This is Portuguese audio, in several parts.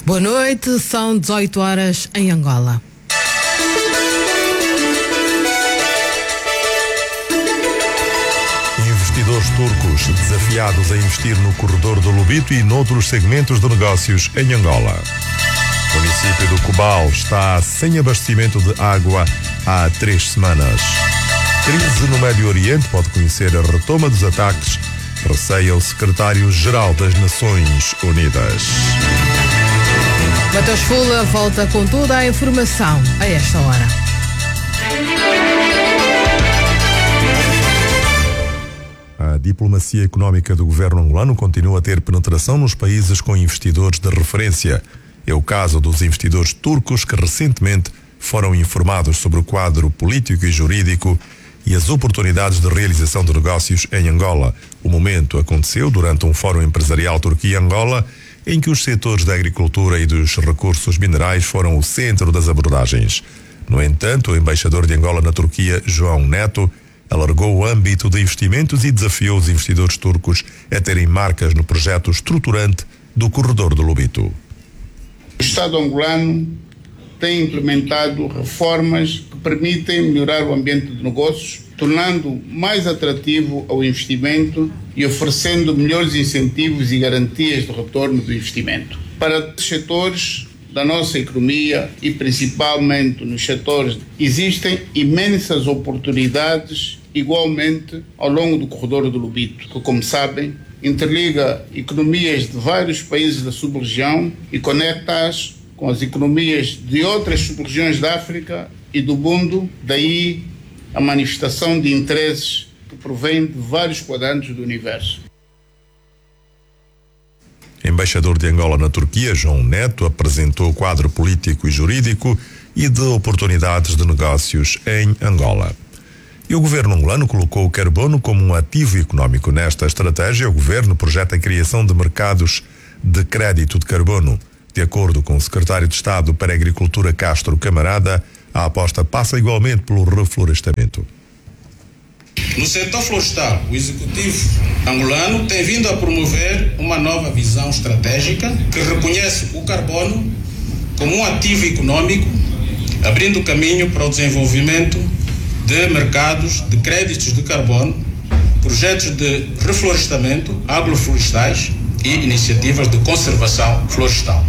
Boa noite, são 18 horas em Angola. Investidores turcos desafiados a investir no corredor do Lobito e noutros segmentos de negócios em Angola. O município do Cubal está sem abastecimento de água há 3 semanas. Crise no Médio Oriente pode conhecer a retoma dos ataques, receia o secretário-geral das Nações Unidas. Matheus Fula volta com toda a informação a esta hora. A diplomacia económica do governo angolano continua a ter penetração nos países com investidores de referência. É o caso dos investidores turcos que recentemente foram informados sobre o quadro político e jurídico e as oportunidades de realização de negócios em Angola. O momento aconteceu durante um fórum empresarial Turquia-Angola, em que os setores da agricultura e dos recursos minerais foram o centro das abordagens. No entanto, o embaixador de Angola na Turquia, João Neto, alargou o âmbito de investimentos e desafiou os investidores turcos a terem marcas no projeto estruturante do corredor do Lobito. O Estado angolano tem implementado reformas que permitem melhorar o ambiente de negócios, tornando mais atrativo ao investimento e oferecendo melhores incentivos e garantias de retorno do investimento. Para os setores da nossa economia e principalmente nos setores, existem imensas oportunidades igualmente ao longo do corredor do Lobito, que, como sabem, interliga economias de vários países da sub-região e conecta-as com as economias de outras sub-regiões da África e do mundo, daí a manifestação de interesses que provém de vários quadrantes do universo. Embaixador de Angola na Turquia, João Neto, apresentou o quadro político e jurídico e de oportunidades de negócios em Angola. E o governo angolano colocou o carbono como um ativo económico. Nesta estratégia, o governo projeta a criação de mercados de crédito de carbono. De acordo com o secretário de Estado para a Agricultura, Castro Camarada, a aposta passa igualmente pelo reflorestamento. No setor florestal, o executivo angolano tem vindo a promover uma nova visão estratégica que reconhece o carbono como um ativo econômico, abrindo caminho para o desenvolvimento de mercados de créditos de carbono, projetos de reflorestamento, agroflorestais e iniciativas de conservação florestal.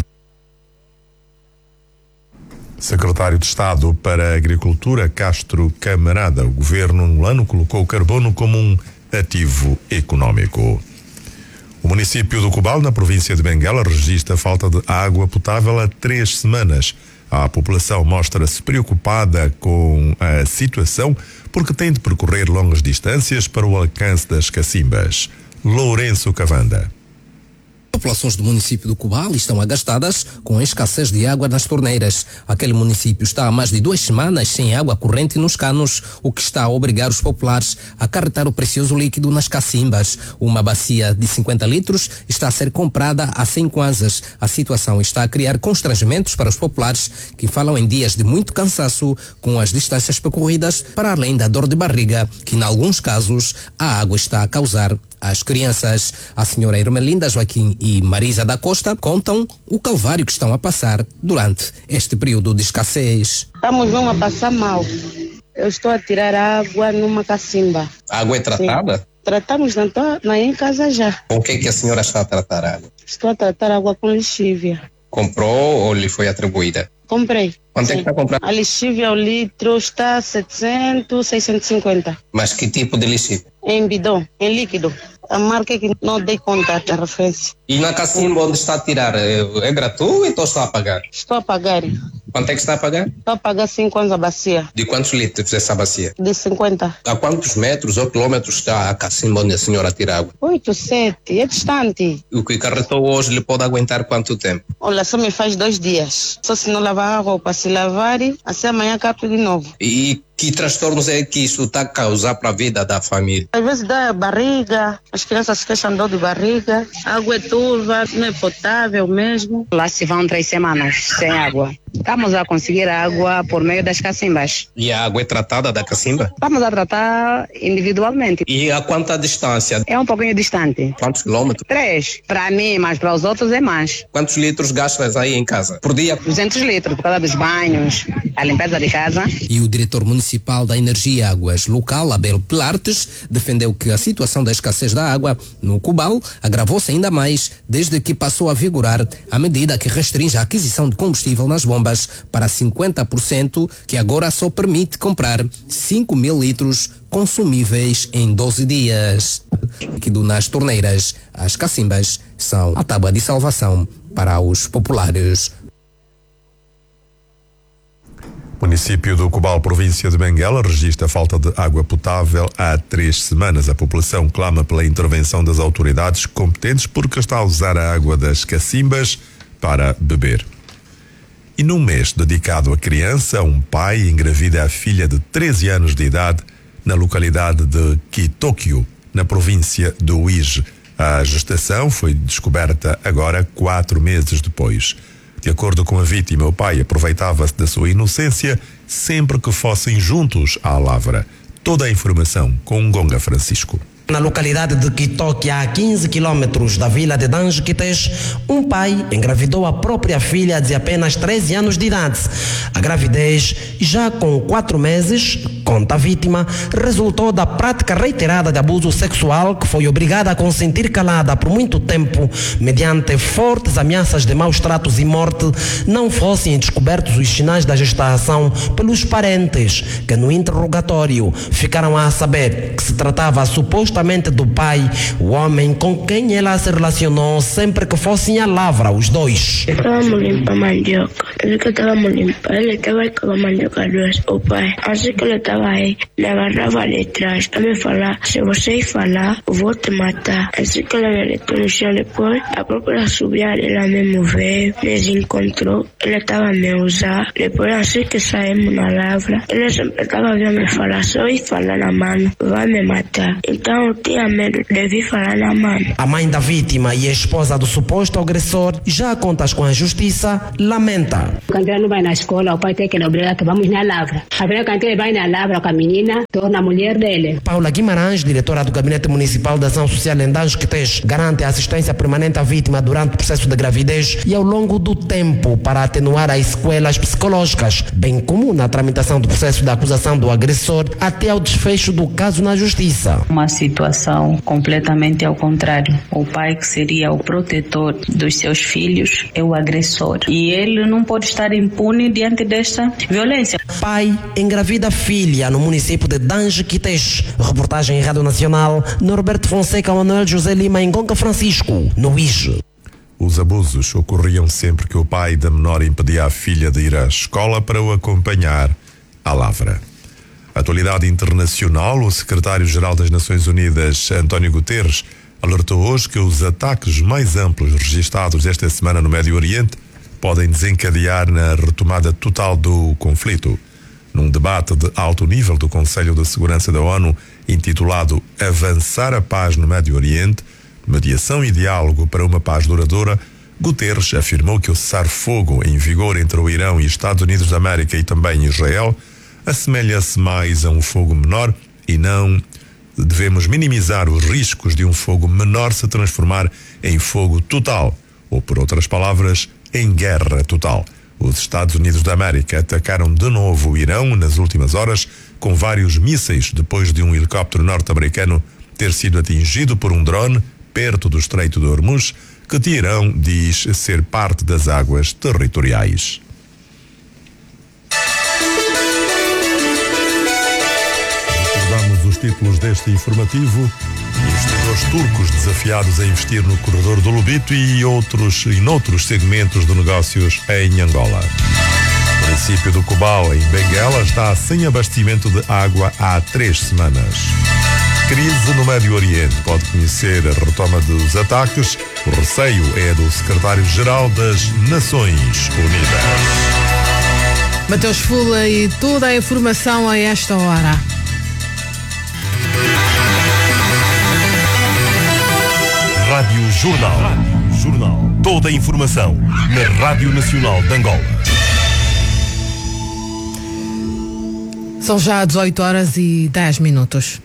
Secretário de Estado para a Agricultura, Castro Camarada. O governo angolano colocou o carbono como um ativo econômico. O município do Cubal, na província de Benguela, registra a falta de água potável há 3 semanas. A população mostra-se preocupada com a situação porque tem de percorrer longas distâncias para o alcance das cacimbas. Lourenço Cavanda. Populações do município do Cubal estão agastadas com a escassez de água nas torneiras. Aquele município está há mais de 2 semanas sem água corrente nos canos, o que está a obrigar os populares a acarretar o precioso líquido nas cacimbas. Uma bacia de 50 litros está a ser comprada a 100 kwanzas. A situação está a criar constrangimentos para os populares, que falam em dias de muito cansaço com as distâncias percorridas, para além da dor de barriga, que em alguns casos a água está a causar às crianças. A senhora Irmelinda Joaquim e Marisa da Costa contam o calvário que estão a passar durante este período de escassez. Estamos mesmo a passar mal. Eu estou a tirar água numa cacimba. A água é tratada? Sim. Tratamos, não estou em casa já. Com o que é que a senhora está a tratar a água? Estou a tratar água com lixívia. Comprou ou lhe foi atribuída? Comprei. Quanto é que está comprando? A lixívia ao litro está 700, 650. Mas que tipo de lixívia? Em bidon, em líquido. A marca é que não dei conta da referência. E na cacimba onde está a tirar, é gratuito ou está a pagar? Estou a pagar. Quanto é que está a pagar? Estou a pagar 5 anos a bacia. De quantos litros essa bacia? De 50. A quantos metros ou quilômetros está a cacimba onde a senhora tira água? 8, 7, é distante. O que carretou hoje lhe pode aguentar quanto tempo? Olha, só me faz 2 dias. Só se não lavar a roupa, se lavar, assim amanhã capto de novo. E Que transtornos é que isso está a causar para a vida da família? Às vezes dá barriga, as crianças se queixam de dor de barriga, a água é turva, não é potável mesmo. Lá se vão 3 semanas sem água. Estamos a conseguir água por meio das cacimbas. E a água é tratada da cacimba? Vamos a tratar individualmente. E a quanta distância? É um pouquinho distante. Quantos quilômetros? 3. Para mim, mas para os outros é mais. Quantos litros gastas aí em casa por dia? 200 litros por causa dos banhos, a limpeza de casa. E o diretor municipal da Energia e Águas local, Abel Pilartes, defendeu que a situação da escassez da água no Cubal agravou-se ainda mais desde que passou a vigorar a medida que restringe a aquisição de combustível nas bombas para 50%, que agora só permite comprar 5.000 litros consumíveis em 12 dias. Líquido nas torneiras, as cacimbas são a tábua de salvação para os populares. Município do Cubal, província de Benguela, registra a falta de água potável há 3 semanas. A população clama pela intervenção das autoridades competentes porque está a usar a água das cacimbas para beber. E num mês dedicado à criança, um pai engravida a filha de 13 anos de idade na localidade de Quitokyo, na província do Uíge. A gestação foi descoberta agora 4 meses depois. De acordo com a vítima, o pai aproveitava-se da sua inocência sempre que fossem juntos à lavra. Toda a informação com Gonga Francisco. Na localidade de Quitokyo, a 15 quilômetros da vila de Danjiquites, um pai engravidou a própria filha de apenas 13 anos de idade. A gravidez, já com 4 meses, conta a vítima, resultou da prática reiterada de abuso sexual que foi obrigada a consentir calada por muito tempo, mediante fortes ameaças de maus tratos e morte, não fossem descobertos os sinais da gestação pelos parentes, que no interrogatório ficaram a saber que se tratava supostamente do pai, o homem com quem ela se relacionou sempre que fossem à lavra, os dois. Estávamos limpando mandioca. Assim que estávamos limpando, ele estava aí com a mandioca duas. O pai, assim que ele estava aí, me agarrava ali atrás a me falar: se você falar, eu vou te matar. Assim que ele me deitou no chão depois, a própria subia, ela mesmo veio, nos encontrou, ele estava a me usar. Depois, assim que saímos na lavra, ele sempre estava a me falar: se eu ir falar na mano, vai me matar. Então, eu tinha medo de vir falar na mano. A mãe da vítima e a esposa do suposto agressor, já a contas com a justiça, lamenta. Quando ela não vai na escola, o pai tem que obrigar que vamos na lavra. Afinal, quando ele vai na lavra com a menina, torna a mulher dele. Paula Guimarães, diretora do Gabinete Municipal de Ação Social em Danjiquites, garante a assistência permanente à vítima durante o processo de gravidez e ao longo do tempo para atenuar as sequelas psicológicas, bem como na tramitação do processo de acusação do agressor até ao desfecho do caso na justiça. Uma situação completamente ao contrário. O pai, que seria o protetor dos seus filhos, é o agressor. E ele não pode estar impune diante desta violência. Pai engravida filha no município de Danjiquites. Reportagem em Rádio Nacional, Norberto Fonseca, Manuel José Lima, em Gonca Francisco, no Uíge. Os abusos ocorriam sempre que o pai da menor impedia a filha de ir à escola para o acompanhar à lavra. Atualidade internacional, o secretário-geral das Nações Unidas, António Guterres, alertou hoje que os ataques mais amplos registrados esta semana no Médio Oriente podem desencadear na retomada total do conflito. Num debate de alto nível do Conselho de Segurança da ONU, intitulado Avançar a Paz no Médio Oriente, Mediação e Diálogo para uma Paz Duradoura, Guterres afirmou que o cessar-fogo em vigor entre o Irão e Estados Unidos da América e também Israel assemelha-se mais a um fogo menor e não devemos minimizar os riscos de um fogo menor se transformar em fogo total, ou por outras palavras, em guerra total. Os Estados Unidos da América atacaram de novo o Irão nas últimas horas com vários mísseis depois de um helicóptero norte-americano ter sido atingido por um drone perto do Estreito de Hormuz, que Teherão diz ser parte das águas territoriais. Recordamos os títulos deste informativo: investidores turcos desafiados a investir no corredor do Lobito e noutros segmentos de negócios em Angola. O município do Cubal, em Benguela, está sem abastecimento de água há 3 semanas. Crise no Médio Oriente. Pode conhecer a retoma dos ataques. O receio é do secretário-geral das Nações Unidas. Mateus Fula e toda a informação a esta hora. Rádio Jornal. Toda a informação na Rádio Nacional de Angola. São já 18h10.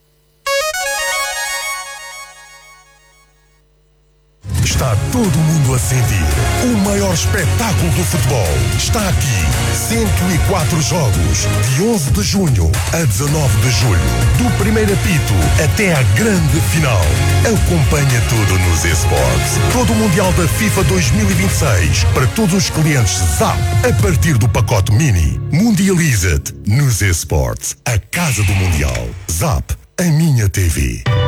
Está todo mundo a sentir. O maior espetáculo do futebol está aqui. 104 jogos, de 11 de junho a 19 de julho. Do primeiro apito até à grande final. Acompanha tudo nos eSports. Todo o Mundial da FIFA 2026 para todos os clientes ZAP. A partir do pacote Mini. Mundializa-te nos eSports. A casa do Mundial. ZAP, a minha TV.